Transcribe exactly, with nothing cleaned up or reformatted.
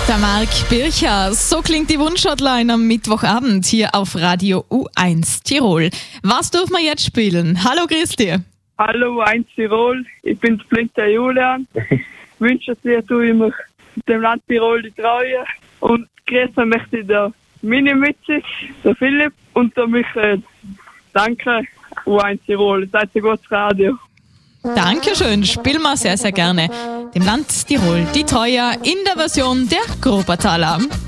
Der Marc Bircher, so klingt die Wunschhotline am Mittwochabend hier auf Radio U eins Tirol. Was dürfen wir jetzt spielen? Hallo, grüß dir. Hallo U eins Tirol, ich bin Splinter Julian. Ich wünsche dir du immer dem Land Tirol die Treue. Und grüßen möchte ich der Mini-Mitzig, der Philipp und der Michael. Danke, U eins Tirol, seid ein gutes Radio. Dankeschön, spielen wir sehr, sehr gerne. Dem Land Tirol die Treue in der Version der Grobataler.